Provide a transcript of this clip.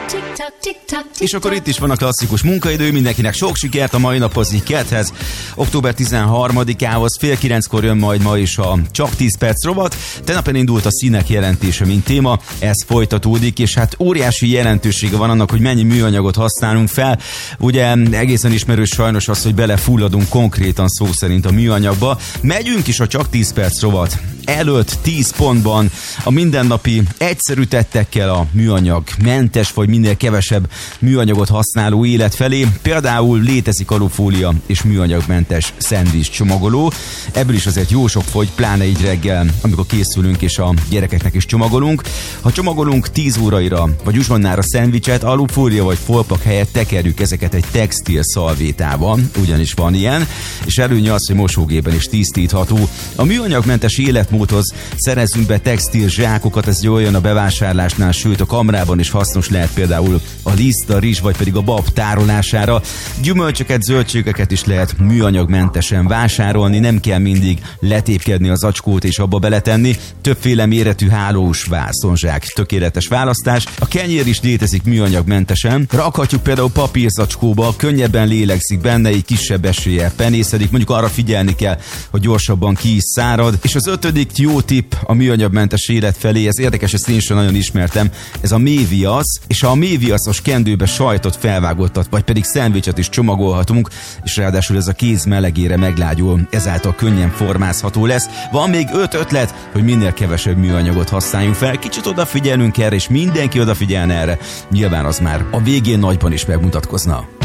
És akkor itt is van a klasszikus munkaidő, mindenkinek sok sikert a mai napozni ketthez. Október 13-ához fél 9-kor jön majd ma is a Csak 10 perc rovat. Tegnap indult a színek jelentése, mint téma, ez folytatódik, és hát óriási jelentősége van annak, hogy mennyi műanyagot használunk fel. Ugye egészen ismerős sajnos az, hogy belefulladunk konkrétan szó szerint a műanyagba. Megyünk is a Csak 10 perc rovat előtt 10 pontban a mindennapi egyszerű tettekkel a műanyag mentes vagy minél kevesebb műanyagot használó élet felé. Például létezik alufólia és műanyagmentes szendvics csomagoló. Ebből is azért jó sok fogy, pláne így reggel, amikor készülünk és a gyerekeknek is csomagolunk. Ha csomagolunk 10 óraira vagy uzsonnára szendvicset, alufólia vagy folpak helyett tekerjük ezeket egy textil szalvétában, ugyanis van ilyen, és előnye az, hogy mosógépben is tisztítható. A műanyagmentes életmódhoz szerezzünk be textil zsákokat, ez jól jön a bevásárlásnál, sőt a kamrában is hasznos lehet, például a liszt, a rizs vagy pedig a bab tárolására. Gyümölcsöket, zöldségeket is lehet műanyagmentesen vásárolni, nem kell mindig letépkedni az zacskót és abba beletenni. Többféle méretű hálós vászonzsák, tökéletes választás. A kenyér is létezik műanyagmentesen. Rakhatjuk például papírzacskóba, könnyebben lélegzik benne, egy kisebb eséllyel penészedik, mondjuk arra figyelni kell, hogy gyorsabban ki is szárad. És az 5. jó tipp a műanyagmentes élet felé, ez érdekes, ezt én sem nagyon ismertem, ez a méviasz, és a méviaszos kendőbe sajtot felvágottat, vagy pedig szendvicset is csomagolhatunk, és ráadásul ez a kéz melegére meglágyul, ezáltal könnyen formázható lesz. Van még 5 ötlet, hogy minél kevesebb műanyagot használjunk fel, kicsit odafigyelünk erre, és mindenki odafigyelne erre, nyilván az már a végén nagyban is megmutatkozna.